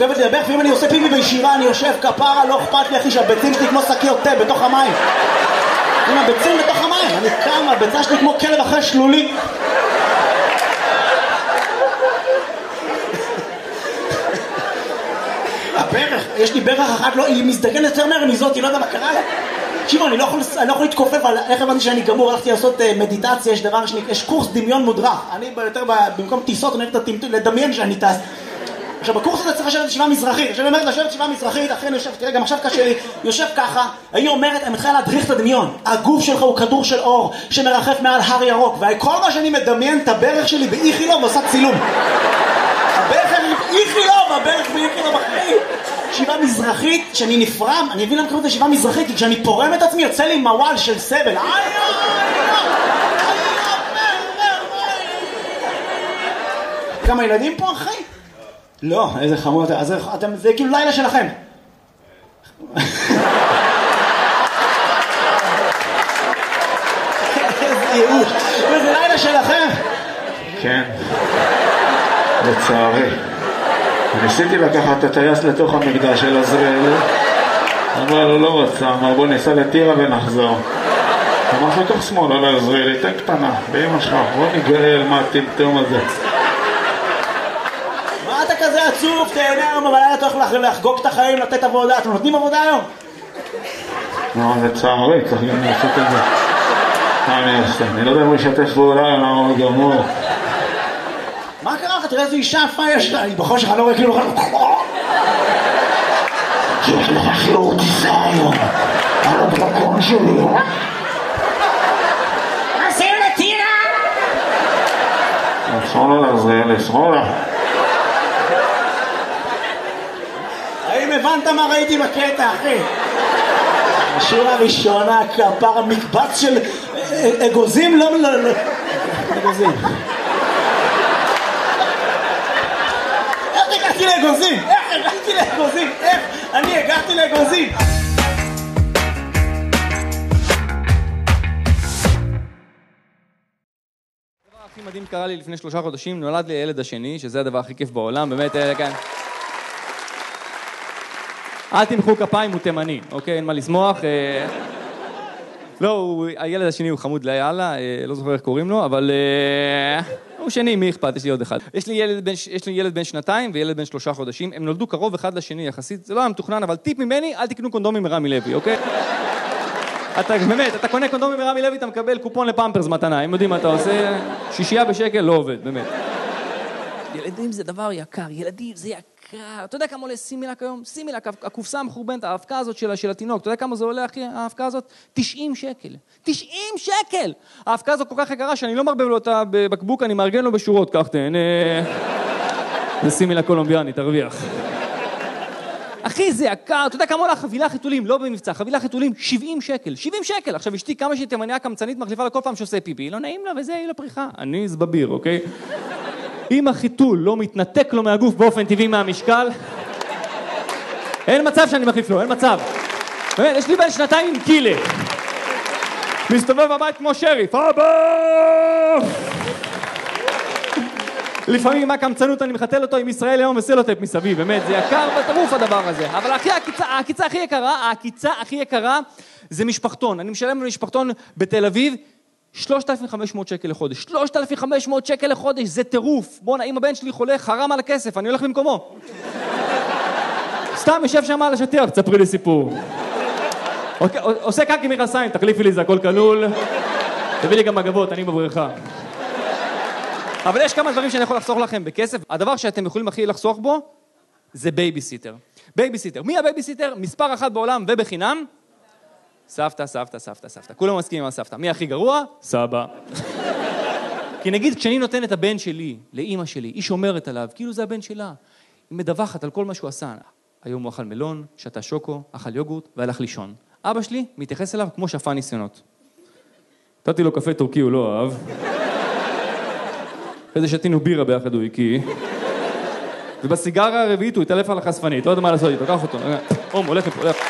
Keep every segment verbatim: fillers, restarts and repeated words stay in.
אוהבת לדבר, ואם אני עושה פיפי בישיבה, אני יושב כפרה, לא אכפת לי אחי, שהביצים שלי כמו שקיות תה בתוך המים. עם הביצים בתוך המים, אני קם, הביצה שלי כמו כלב אחרי שלולי. הברך, יש לי ברך אחת, לא, היא מזדגנת יותר מהר מזאת, היא לא יודע מה קרה לה. תקשיבו, אני לא יכול, אני לא יכול להתכופף, אבל איך הבנתי שאני גמור, הלכתי לעשות מדיטציה, יש דבר שני, יש קורס דמיון מודרך. אני יותר, במקום טיסות, אני הולך לדמיין שאני טס. עכשיו, בקורס הזה צריך לשבת ישיבה מזרחית. עכשיו, אני אומרת, לשבת ישיבה מזרחית, אחרי אני יושב, תראה, גם עכשיו קשה לי, יושב ככה, היא אומרת, אני מתחילה להדריך את הדמיון. הגוף שלך הוא כדור של אור, שמרחף מעל הר ירוק, וכל מה שאני מדמיין את הברך שלי באיכילוב, עושה צילום. הברך שלי באיכילוב, הברך באיכילוב אחרי. ישיבה מזרחית, שאני נפרם, אני אבין למה קוראים את ישיבה מזרחית, כי כשאני פורם את עצמי, יוצא לי מוואל של סבל. כמה ילדים פה, אחי? לא, איזה חמוד, אז אתם, זה כאילו לילה שלכם. איזה ייאוש, זה לילה שלכם. כן, לצערי. ניסיתי לקחת את הטייס לתוך המקדש של עזריאל, אבל הוא לא רצה, אמר בוא ניסע לטירה ונחזור. אמר לתוך שמאל על עזריאל, תן קטנה, באמא שלך, בוא נגאל מה הטמטום הזה. מה אתה כזה עצוב? תהנה היום, אבל היה אתה הולך לחגוג את החיים, לתת עבודה. אתם נותנים עבודה היום? לא, לצערי, צריך גם לעשות את זה. מה אני אעשה? אני לא יודע אם הוא ישתף פעולה, למה הוא גמור. מה קרה לך? תראה איזו אישה יפה יש לה. היא בחושך, אני לא רואה כאילו... יש לך שיעור טיסה היום. על הדרקון שלי. עושים לטירה! שמאלה לעזריאל, שמאלה. האם הבנת מה ראיתי בקטע, אחי? השורה הראשונה, כפר המקבץ של אגוזים, לא... אגוזים. איך הגעתי לאגוזים? איך הגעתי לאגוזים? איך אני הגעתי לאגוזים? הדבר הכי מדהים קרה לי לפני שלושה חודשים, נולד לי הילד השני, שזה הדבר הכי כיף בעולם, באמת, כאן. אל תמחאו כפיים, הוא תימני, אוקיי? אין מה לשמוח. לא, הילד השני הוא חמוד ליאללה, לא זוכר איך קוראים לו, אבל הוא שני, מי אכפת? יש לי עוד אחד. יש לי ילד בן, יש לי ילד בן שנתיים וילד בן שלושה חודשים, הם נולדו קרוב אחד לשני יחסית, זה לא היה מתוכנן, אבל טיפ ממני, אל תקנו קונדומים מרמי לוי, אוקיי? אתה באמת, אתה קונה קונדומים מרמי לוי, אתה מקבל קופון לפמפרס מתנה, הם יודעים מה אתה עושה, שישייה בשקל, לא עובד, באמת. ילדים זה דבר יקר, ילדים זה יקר. אתה יודע כמה עולה סימילק היום? סימילק, הקופסה המחורבנת, ההפקה הזאת של, של התינוק, אתה יודע כמה זה עולה, אחי, ההפקה הזאת? תשעים שקל. תשעים שקל! ההפקה הזאת כל כך יקרה שאני לא מרבב לו אותה בבקבוק, אני מארגן לו בשורות, כך תהנה. זה סימילק קולומביאני, תרוויח. אחי, זה יקר, אתה יודע כמה עולה חבילה חיתולים, לא במבצע, חבילה חיתולים, שבעים שקל, שבעים שקל. עכשיו אשתי כמה שהיא תימניה קמצנית מחליפה לכל פעם שעושה פיפי, לא נעים לה וזה, היא לא פריחה. אני זבביר, אוקיי? אם החיתול לא מתנתק לו מהגוף באופן טבעי מהמשקל, אין מצב שאני מחליף לו, אין מצב. באמת, יש לי בן שנתיים עם קילה. מסתובב בבית כמו שריף. אבא! לפעמים עם הקמצנות אני מחתל אותו עם ישראל היום וסלוטפ מסביב, באמת, זה יקר בטירוף הדבר הזה. אבל הכי, הקיצה, הקיצה הכי יקרה, הקיצה הכי יקרה זה משפחתון. אני משלם למשפחתון בתל אביב, שלושת אלפים וחמש מאות שקל לחודש. שלושת אלפים וחמש מאות שקל לחודש, זה טירוף. בוא'נה, אם הבן שלי חולה, חרם על הכסף, אני הולך במקומו. סתם יושב שם על השטיח, תספרי לי סיפור. עושה קקי מכנסיים, תחליפי לי, זה הכל כלול. תביא לי גם מגבות, אני בבריכה. אבל יש כמה דברים שאני יכול לחסוך לכם בכסף. הדבר שאתם יכולים הכי לחסוך בו, זה בייביסיטר. בייביסיטר. מי הבייביסיטר? מספר אחת בעולם ובחינם. סבתא, סבתא, סבתא, סבתא. כולם מסכימים על סבתא. מי הכי גרוע? סבא. כי נגיד, כשאני נותן את הבן שלי לאמא שלי, היא שומרת עליו, כאילו זה הבן שלה. היא מדווחת על כל מה שהוא עשה. היום הוא אכל מלון, שתה שוקו, אכל יוגורט והלך לישון. אבא שלי מתייחס אליו כמו שפה ניסיונות. נתתי לו קפה טורקי, הוא לא אהב. אחרי זה שתינו בירה ביחד, הוא הקיא. ובסיגרה הרביעית הוא התעלף על החשפנית. לא יודע מה לעשות איתו, קח אותו. אום, הולך לפה, הולך.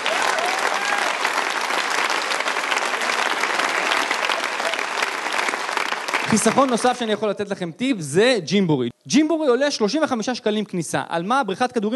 חיסכון נוסף שאני יכול לתת לכם טיפ זה ג'ימבורי. ג'ימבורי עולה שלושים וחמישה שקלים כניסה. על מה? בריכת כדורים